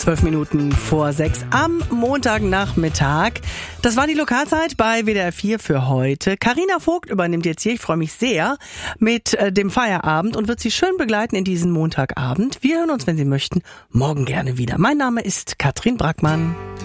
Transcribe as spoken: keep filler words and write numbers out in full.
Zwölf Minuten vor sechs am Montagnachmittag. Das war die Lokalzeit bei W D R vier für heute. Carina Vogt übernimmt jetzt hier, ich freue mich sehr, mit äh, dem Feierabend und wird Sie schön begleiten in diesen Montagabend. Wir hören uns, wenn Sie möchten, morgen gerne wieder. Mein Name ist Katrin Brackmann.